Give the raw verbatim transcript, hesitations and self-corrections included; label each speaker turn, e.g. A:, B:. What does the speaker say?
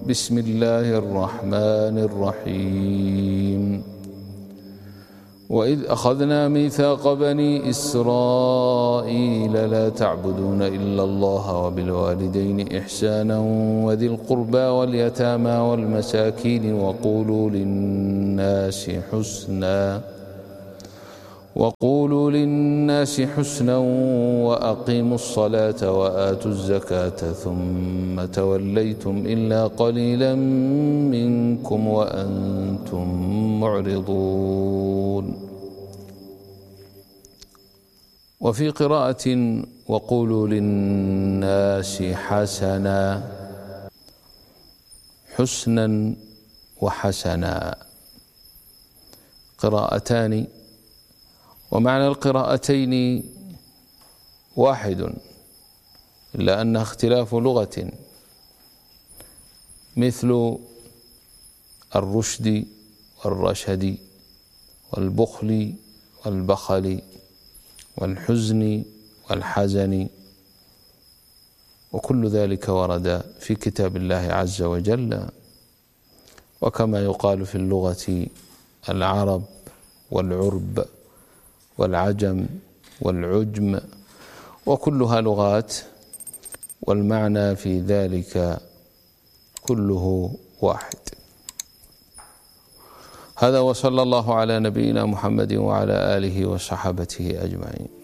A: بسم الله الرحمن الرحيم وإذ أخذنا ميثاق بني إسرائيل لا تعبدون إلا الله وبالوالدين إحسانا وذي القربى واليتامى والمساكين وقولوا للناس حسنا وقولوا للناس حسنا وأقيموا الصلاة وآتوا الزكاة ثم توليتم إلا قليلا منكم وأنتم معرضون. وفي قراءة وقولوا للناس حسنا، حسنا وحسنا قراءتان، ومعنى القراءتين واحد إلا أنها اختلاف لغة، مثل الرشد والرشد والبخل والبخل والحزن والحزن، وكل ذلك ورد في كتاب الله عز وجل. وكما يقال في اللغة العرب والعرب والعجم والعجم، وكلها لغات، والمعنى في ذلك كله واحد. هذا وصلى الله على نبينا محمد وعلى آله وصحبه أجمعين.